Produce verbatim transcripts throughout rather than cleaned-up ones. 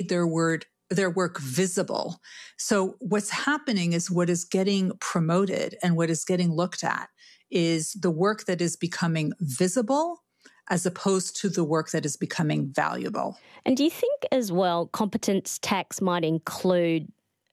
their word their work visible. So what's happening is what is getting promoted and what is getting looked at is the work that is becoming visible as opposed to the work that is becoming valuable. And do you think as well competence tax might include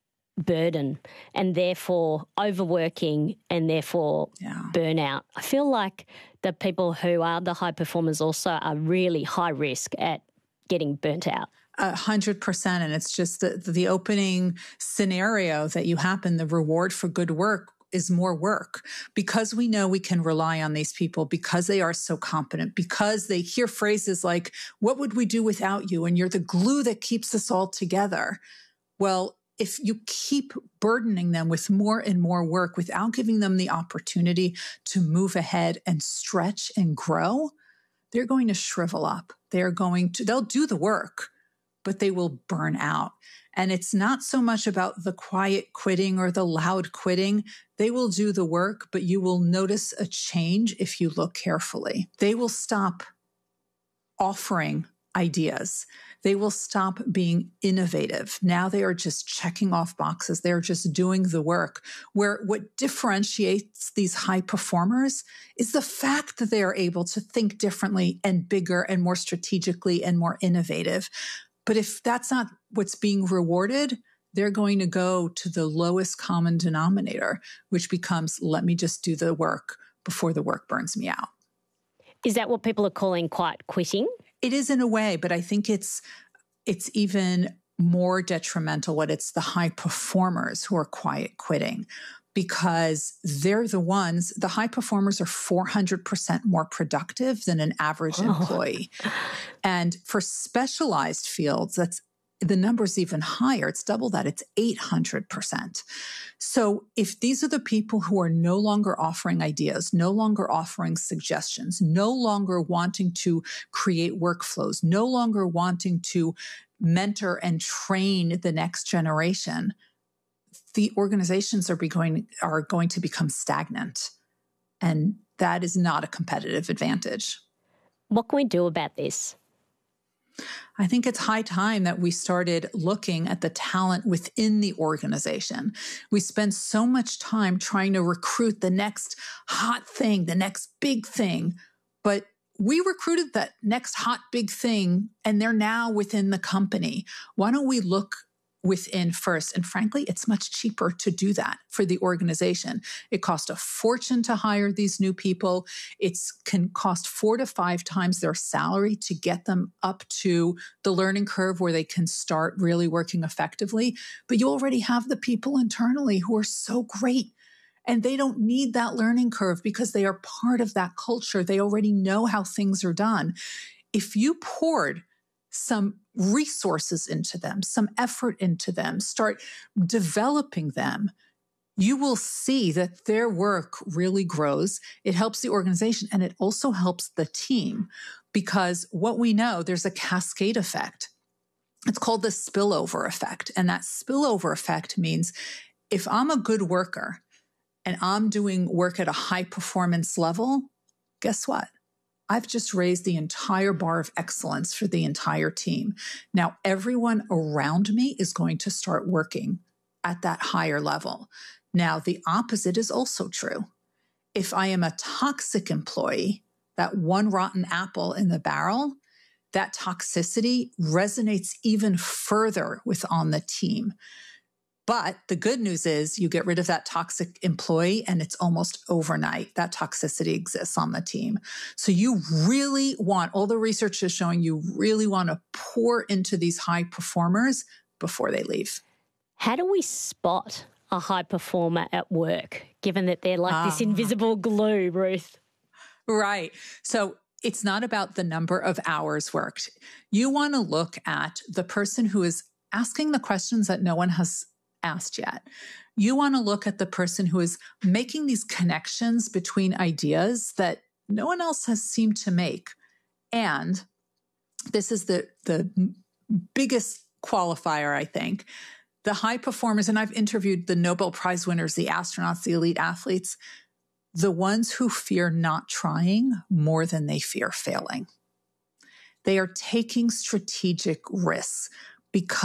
burden and therefore overworking and therefore yeah. burnout? I feel like the people who are the high performers also are really high risk at getting burnt out. A hundred percent. And it's just the, the opening scenario that you happen, the reward for good work is more work because we know we can rely on these people because they are so competent, because they hear phrases like, what would we do without you? And you're the glue that keeps us all together. Well, if you keep burdening them with more and more work without giving them the opportunity to move ahead and stretch and grow, they're going to shrivel up. They're going to, they'll do the work, but they will burn out. And it's not so much about the quiet quitting or the loud quitting. They will do the work, but you will notice a change if you look carefully. They will stop offering ideas. They will stop being innovative. Now they are just checking off boxes. They're just doing the work. Where what differentiates these high performers is the fact that they are able to think differently and bigger and more strategically and more innovative. But if that's not what's being rewarded, they're going to go to the lowest common denominator, which becomes, let me just do the work before the work burns me out. Is that what people are calling quiet quitting? It is in a way, but I think it's it's even more detrimental when it's the high performers who are quiet quitting, because they're the ones, the high performers are four hundred percent more productive than an average oh. employee. And for specialized fields, that's the number's even higher. It's double that. It's eight hundred percent. So if these are the people who are no longer offering ideas, no longer offering suggestions, no longer wanting to create workflows, no longer wanting to mentor and train the next generation, the organizations are, be going, are going to become stagnant. And that is not a competitive advantage. What can we do about this? I think it's high time that we started looking at the talent within the organization. We spend so much time trying to recruit the next hot thing, the next big thing, but we recruited that next hot big thing and they're now within the company. Why don't we look within first? And frankly, it's much cheaper to do that for the organization. It costs a fortune to hire these new people. It can cost four to five times their salary to get them up to the learning curve where they can start really working effectively. But you already have the people internally who are so great. And they don't need that learning curve because they are part of that culture. They already know how things are done. If you poured some resources into them, some effort into them, start developing them, you will see that their work really grows. It helps the organization and it also helps the team, because what we know, there's a cascade effect. It's called the spillover effect. And that spillover effect means if I'm a good worker and I'm doing work at a high performance level, guess what? I've just raised the entire bar of excellence for the entire team. Now, everyone around me is going to start working at that higher level. Now, the opposite is also true. If I am a toxic employee, that one rotten apple in the barrel, that toxicity resonates even further with on the team. But the good news is you get rid of that toxic employee and it's almost overnight. That toxicity exists on the team. So you really want, all the research is showing you really want to pour into these high performers before they leave. How do we spot a high performer at work, given that they're like um, this invisible glue, Ruth? Right. So it's not about the number of hours worked. You want to look at the person who is asking the questions that no one has asked yet. You want to look at the person who is making these connections between ideas that no one else has seemed to make. And this is the, the biggest qualifier, I think. The high performers, and I've interviewed the Nobel Prize winners, the astronauts, the elite athletes, the ones who fear not trying more than they fear failing. They are taking strategic risks because